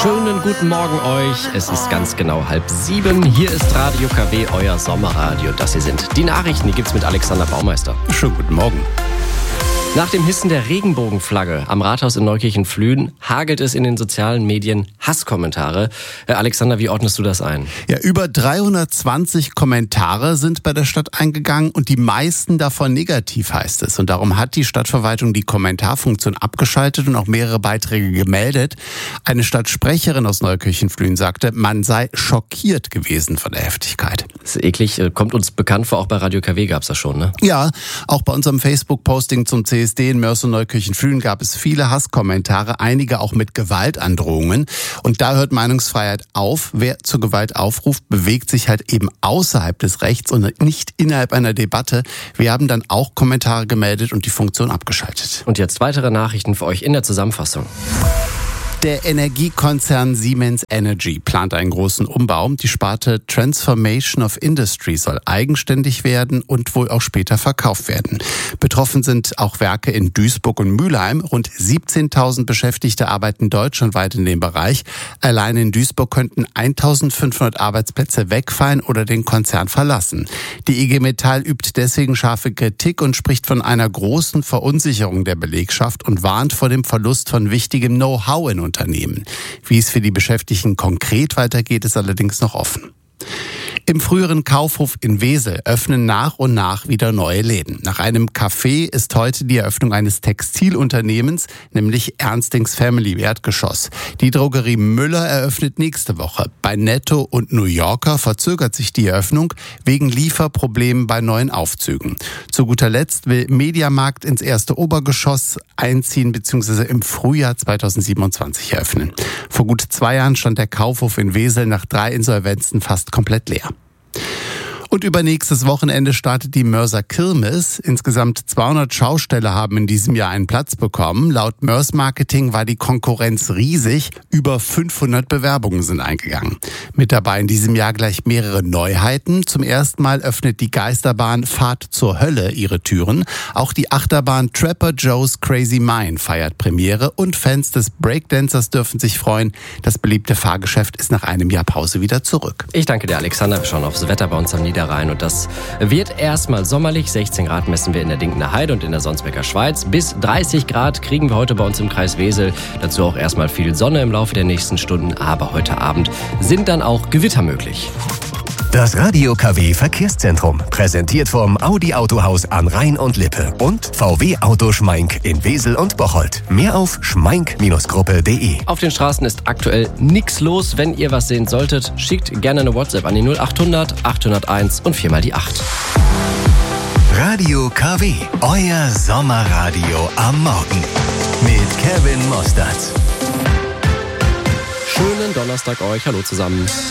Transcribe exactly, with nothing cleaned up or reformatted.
Schönen guten Morgen euch. Es ist ganz genau halb sieben. Hier ist Radio K W, euer Sommerradio. Das hier sind die Nachrichten. Die gibt's mit Alexander Baumeister. Schönen guten Morgen. Nach dem Hissen der Regenbogenflagge am Rathaus in Neukirchen-Flühen hagelt es in den sozialen Medien Hasskommentare. Äh, Alexander, wie ordnest du das ein? Ja, über dreihundertzwanzig Kommentare sind bei der Stadt eingegangen und die meisten davon negativ, heißt es. Und darum hat die Stadtverwaltung die Kommentarfunktion abgeschaltet und auch mehrere Beiträge gemeldet. Eine Stadtsprecherin aus Neukirchen-Flühen sagte, man sei schockiert gewesen von der Heftigkeit. Das ist eklig, kommt uns bekannt vor, auch bei Radio K W gab's das schon, ne? Ja, auch bei unserem Facebook-Posting zum C S D in Moers und Neukirchen-Flühen gab es viele Hasskommentare, einige auch mit Gewaltandrohungen. Und da hört Meinungsfreiheit auf. Wer zur Gewalt aufruft, bewegt sich halt eben außerhalb des Rechts und nicht innerhalb einer Debatte. Wir haben dann auch Kommentare gemeldet und die Funktion abgeschaltet. Und jetzt weitere Nachrichten für euch in der Zusammenfassung. Der Energiekonzern Siemens Energy plant einen großen Umbau. Die Sparte Transformation of Industry soll eigenständig werden und wohl auch später verkauft werden. Betroffen sind auch Werke in Duisburg und Mülheim. Rund siebzehntausend Beschäftigte arbeiten deutschlandweit in dem Bereich. Allein in Duisburg könnten eintausendfünfhundert Arbeitsplätze wegfallen oder den Konzern verlassen. Die I G Metall übt deswegen scharfe Kritik und spricht von einer großen Verunsicherung der Belegschaft und warnt vor dem Verlust von wichtigem Know-how in Unternehmen. Wie es für die Beschäftigten konkret weitergeht, ist allerdings noch offen. Im früheren Kaufhof in Wesel öffnen nach und nach wieder neue Läden. Nach einem Café ist heute die Eröffnung eines Textilunternehmens, nämlich Ernstings Family Erdgeschoss. Die Drogerie Müller eröffnet nächste Woche. Bei Netto und New Yorker verzögert sich die Eröffnung wegen Lieferproblemen bei neuen Aufzügen. Zu guter Letzt will Mediamarkt ins erste Obergeschoss einziehen bzw. im Frühjahr zweitausendsiebenundzwanzig eröffnen. Vor gut zwei Jahren stand der Kaufhof in Wesel nach drei Insolvenzen fast komplett leer. Und übernächstes Wochenende startet die Moerser Kirmes. Insgesamt zweihundert Schausteller haben in diesem Jahr einen Platz bekommen. Laut Moers Marketing war die Konkurrenz riesig. Über fünfhundert Bewerbungen sind eingegangen. Mit dabei in diesem Jahr gleich mehrere Neuheiten. Zum ersten Mal öffnet die Geisterbahn Fahrt zur Hölle ihre Türen. Auch die Achterbahn Trapper Joe's Crazy Mine feiert Premiere. Und Fans des Breakdancers dürfen sich freuen. Das beliebte Fahrgeschäft ist nach einem Jahr Pause wieder zurück. Ich danke dir, Alexander. Wir schauen aufs Wetter bei uns am Niederrhein. Rein. Und das wird erstmal sommerlich. sechzehn Grad messen wir in der Dinkener Heide und in der Sonsbecker Schweiz. Bis dreißig Grad kriegen wir heute bei uns im Kreis Wesel. Dazu auch erstmal viel Sonne im Laufe der nächsten Stunden. Aber heute Abend sind dann auch Gewitter möglich. Das Radio K W Verkehrszentrum, präsentiert vom Audi Autohaus an Rhein und Lippe und V W Auto Schmeink in Wesel und Bocholt. Mehr auf schmeink Gruppe punkt de. Auf den Straßen ist aktuell nichts los. Wenn ihr was sehen solltet, schickt gerne eine WhatsApp an die null achthundert achthunderteins und viermal die acht. Radio K W, euer Sommerradio am Morgen mit Kevin Mostert. Schönen Donnerstag euch. Hallo zusammen.